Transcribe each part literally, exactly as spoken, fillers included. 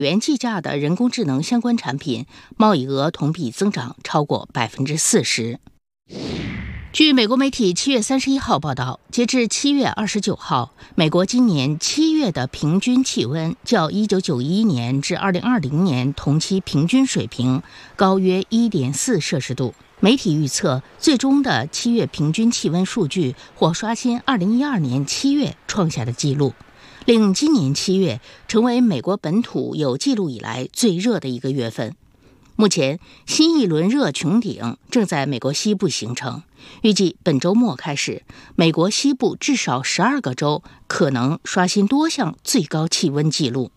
元计价的人工智能相关产品贸易额同比增长超过百分之四十。据美国媒体七月三十一号报道，截至七月二十九号，美国今年七月的平均气温较一九九一年至二零二零年同期平均水平高约 一点四摄氏度。媒体预测，最终的七月平均气温数据或刷新二零一二年七月创下的纪录，令今年七月成为美国本土有记录以来最热的一个月份。目前，新一轮热穹顶正在美国西部形成，预计本周末开始，美国西部至少十二个州可能刷新多项最高气温纪录。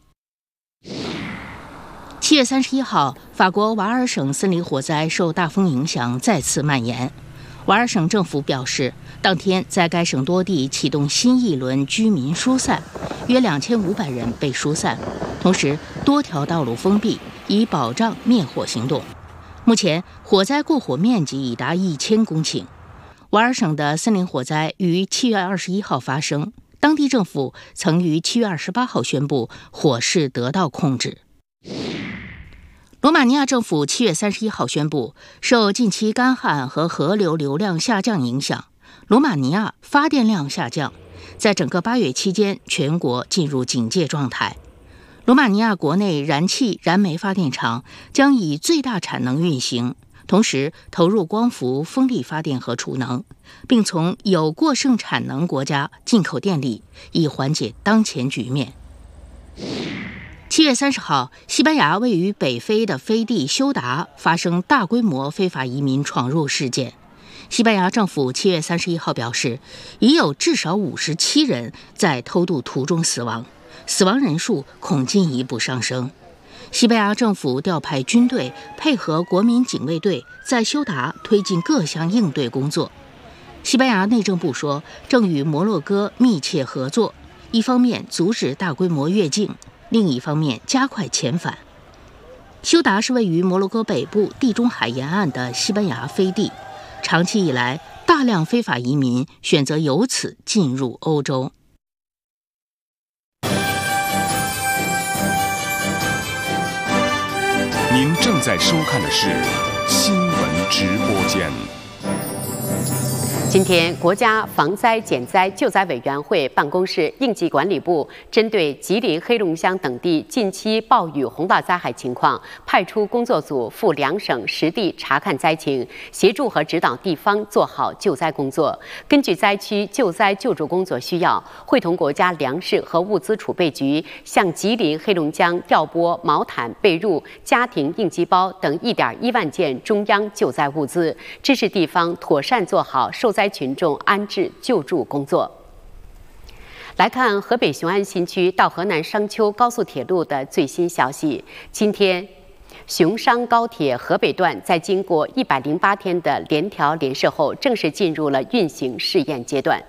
七月三十一号，法国瓦尔省森林火灾受大风影响再次蔓延。瓦尔省政府表示，当天在该省多地启动新一轮居民疏散，约两千五百人被疏散，同时多条道路封闭，以保障灭火行动。目前，火灾过火面积已达一千公顷。瓦尔省的森林火灾于七月二十一号发生，当地政府曾于七月二十八号宣布火势得到控制。罗马尼亚政府七月三十一号宣布，受近期干旱和河流流量下降影响，罗马尼亚发电量下降，在整个八月期间，全国进入警戒状态。罗马尼亚国内燃气、燃煤发电厂将以最大产能运行，同时投入光伏、风力发电和储能，并从有过剩产能国家进口电力，以缓解当前局面。七月三十号，西班牙位于北非的飞地休达发生大规模非法移民闯入事件。西班牙政府七月三十一号表示，已有至少五十七人在偷渡途中死亡，死亡人数恐进一步上升。西班牙政府调派军队配合国民警卫队，在休达推进各项应对工作。西班牙内政部说，正与摩洛哥密切合作，一方面阻止大规模越境，另一方面加快遣返。休达是位于摩洛哥北部地中海沿岸的西班牙飞地，长期以来，大量非法移民选择由此进入欧洲。 您正在收看的是新闻直播间。 今天，国家防灾减灾救灾委员会办公室应急管理部针对吉林、黑龙江等地近期暴雨洪涝灾害情况，派出工作组赴两省实地查看灾情，协助和指导地方做好救灾工作。根据灾区救灾救助工作需要，会同国家粮食和物资储备局向吉林、黑龙江调拨毛毯、被褥、家庭应急包等一点一万件中央救灾物资，支持地方妥善做好受灾群众安置救助工作。来看河北雄安新区到河南商丘高速铁路的最新消息。今天，雄商高铁河北段在经过一百零八天的联调联设后，正式进入了运行试验阶段。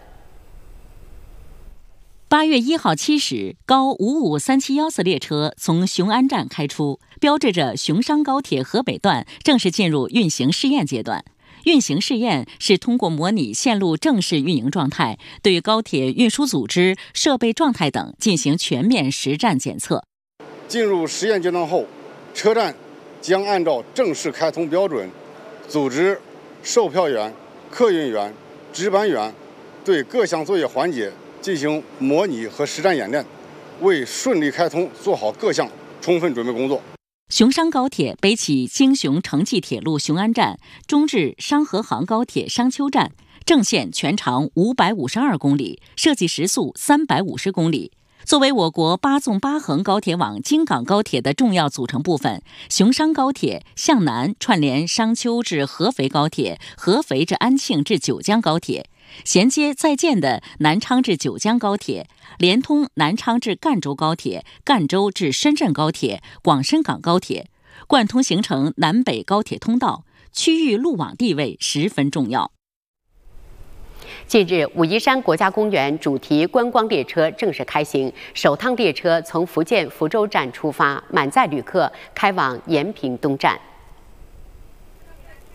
八月一号七时，高五五三七幺次列车从雄安站开出，标志着雄商高铁河北段正式进入运行试验阶段。运行试验是通过模拟线路正式运营状态，对高铁运输组织、设备状态等进行全面实战检测。 进入实验阶段后，车站将按照正式开通标准，组织售票员、客运员、值班员对各项作业环节进行模拟和实战演练，为顺利开通做好各项充分准备工作。 雄商高铁北起京雄城际铁路雄安站，中至商河杭高铁商丘站，正线全长五百五十二公里，设计时速三百五十公里。作为我国八纵八横高铁网京港高铁的重要组成部分，雄商高铁向南串联商丘至合肥高铁、合肥至安庆至九江高铁，衔接在建的南昌至九江高铁，连通南昌至赣州高铁、赣州至深圳高铁、广深港高铁，贯通形成南北高铁通道，区域路网地位十分重要。 近日，武夷山国家公园主题观光列车正式开行，首趟列车从福建福州站出发，满载旅客开往延平东站。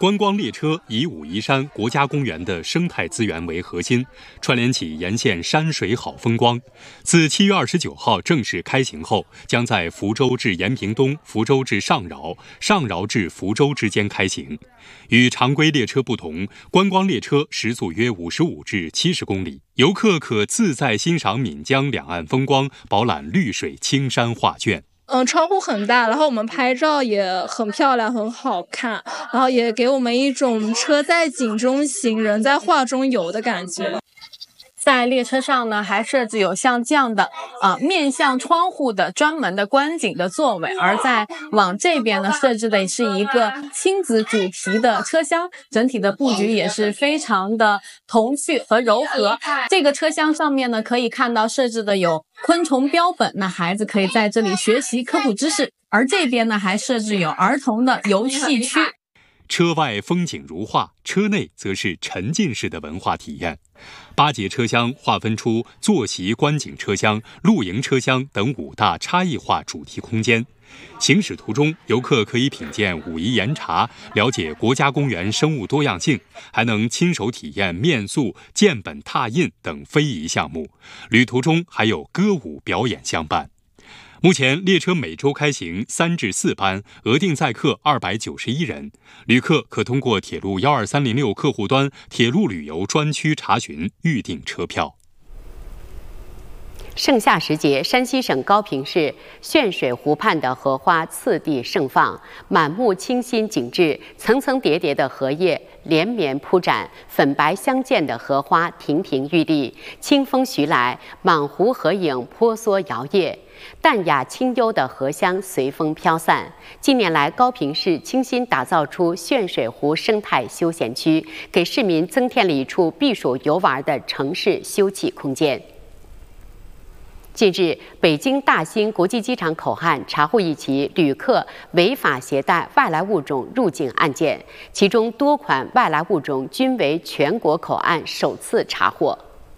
观光列车以武夷山国家公园的生态资源为核心，串联起沿线山水好风光。自七月二十九号正式开行后，将在福州至延平东、福州至上饶、上饶至福州之间开行。与常规列车不同，观光列车时速约五十五至七十公里，游客可自在欣赏闽江两岸风光，饱览绿水青山画卷。 嗯，窗户很大，然后我们拍照也很漂亮，很好看，然后也给我们一种车在景中行，人在画中游的感觉。 在列车上呢，还设置有像这样的啊、呃、面向窗户的专门的观景的座位，而在往这边呢设置的是一个亲子主题的车厢，整体的布局也是非常的童趣和柔和。这个车厢上面呢可以看到设置的有昆虫标本，那孩子可以在这里学习科普知识，而这边呢还设置有儿童的游戏区。 车外风景如画，车内则是沉浸式的文化体验。八节车厢划分出坐席观景车厢、露营车厢等五大差异化主题空间。行驶途中，游客可以品鉴武夷岩茶，了解国家公园生物多样性，还能亲手体验面塑、建本拓印等非遗项目。旅途中还有歌舞表演相伴。目前列车每周开行三至四班，额定载客二百九十一人。旅客可通过铁路幺二三零六客户端铁路旅游专区查询预订车票。 盛夏时节，山西省高平市炫水湖畔的荷花次第盛放，满目清新景致，层层叠叠的荷叶连绵铺展，粉白相间的荷花亭亭玉立，清风徐来，满湖荷影婆娑摇曳。淡雅清幽的荷香随风飘散。近年来，高平市精心打造出炫水湖生态休闲区，给市民增添了一处避暑游玩的城市休憩空间。近日，北京大兴国际机场口岸查获一起旅客违法携带外来物种入境案件，其中多款外来物种均为全国口岸首次查获。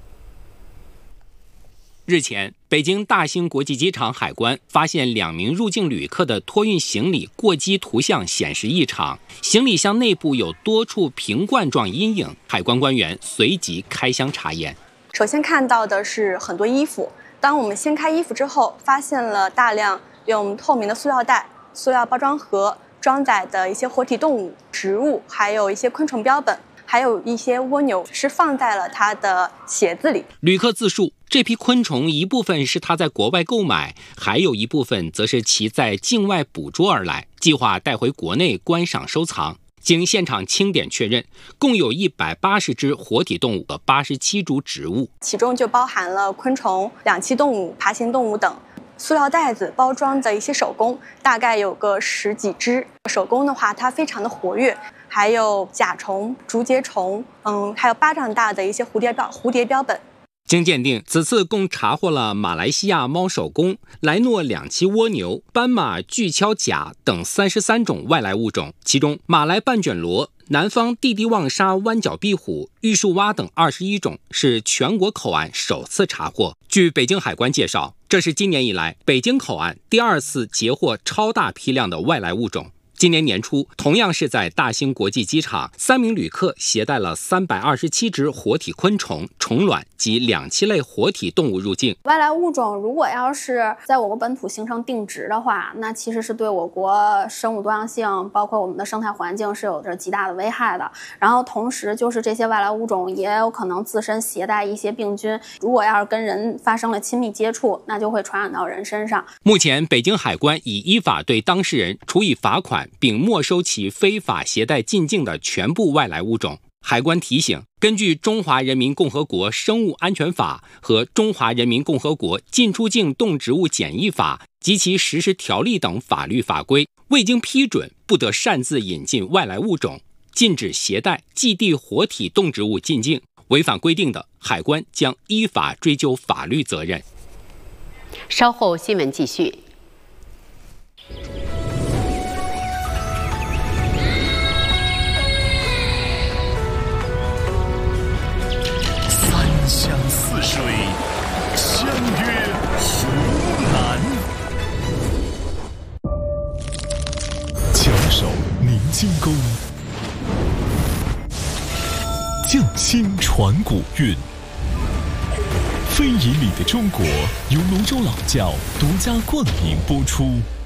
日前，北京大兴国际机场海关发现两名入境旅客的托运行李过机图像显示异常，行李箱内部有多处瓶罐状阴影。海关官员随即开箱查验。 首先看到的是很多衣服，当我们掀开衣服之后，发现了大量用透明的塑料袋、塑料包装盒装载的一些活体动物、植物，还有一些昆虫标本。还有一些蜗牛是放在了他的鞋子里。 旅客自述，这批昆虫一部分是他在国外购买，还有一部分则是其在境外捕捉而来，计划带回国内观赏收藏。经现场清点确认，共有一百八十只活体动物和八十七株植物， 其中就包含了昆虫、两栖动物、爬行动物等。塑料袋子包装的一些手工，大概有个十几只。手工的话，它非常的活跃，还有甲虫、竹节虫，嗯，还有巴掌大的一些蝴蝶标蝴蝶标本。 经鉴定，此次共查获了马来西亚猫手工、莱诺两栖蜗牛、斑马巨锹甲等三十三种外来物种，其中马来半卷螺、南方地地旺沙弯角壁虎、玉树蛙等二十一种是全国口岸首次查获。据北京海关介绍，这是今年以来北京口岸第二次截获超大批量的外来物种。今年年初，同样是在大兴国际机场，三名旅客携带了三百二十七只活体昆虫、虫卵及两栖类活体动物入境。 外来物种如果要是在我国本土形成定植的话，那其实是对我国生物多样性，包括我们的生态环境是有着极大的危害的。然后同时就是这些外来物种也有可能自身携带一些病菌，如果要是跟人发生了亲密接触，那就会传染到人身上。 目前，北京海关已依法对当事人处以罚款，并没收其非法携带进境的全部外来物种。海关提醒，根据《中华人民共和国生物安全法》和《中华人民共和国进出境动植物检疫法》及其实施条例等法律法规，未经批准不得擅自引进外来物种，禁止携带寄递活体动植物进境。违反规定的，海关将依法追究法律责任。 稍后新闻继续。 相似水，相约湖南。翘首凝金宫， 振兴传古韵。非遗里的中国由泸州老窖独家冠名播出。